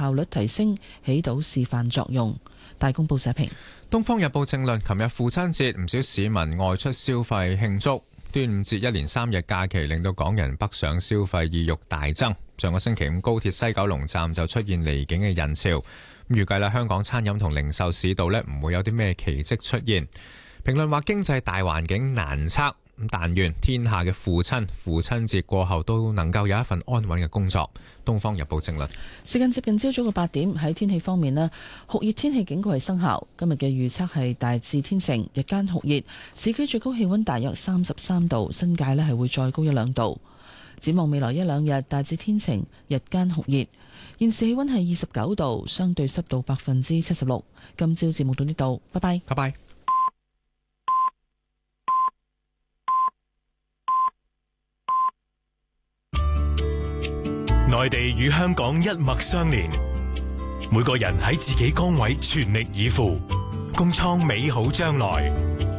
效率提升，起到示範作用。大公報社評。 東方日報政論，琴日父親節，唔少市民外出消費慶祝。端午節一連3日假期，令到港人北上消費意欲大增。上個星期五，高鐵西九龍站就出現離境嘅人潮。預計香港餐飲同零售市道唔會有啲咩奇蹟出現。評論話經濟大環境難測，但願天下嘅父親節過後都能夠有一份安穩嘅工作。東方日報政論。 時間接近朝早嘅8點，喺天氣方面咧，酷熱天氣警告係生效。今日嘅預測係大致天晴，日間酷熱，市區最高氣溫大約33度，新界係會再高1-2度。展望未來1-2日，大致天晴，日間酷熱。現時氣溫係29度，相對濕度76%。今朝節目到呢度，拜拜。 拜拜。 內地與香港一脈相連，每個人喺自己崗位全力以赴，共創美好將來。